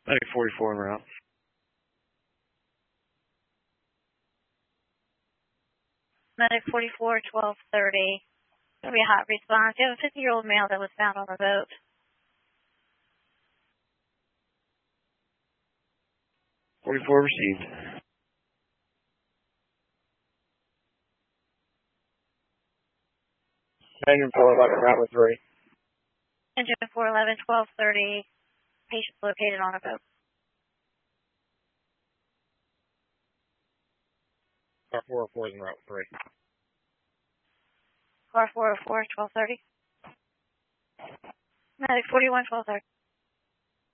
Medic 44 en route. Medic 44, 1230. Going to be a hot response. You have a 50-year-old male that was found on the boat. .44 received. Engine 411, route with 3. Engine 411, 1230. Patient located on a boat. Car 404 is en route 3. Car 404, 1230. Medic 41, 1230.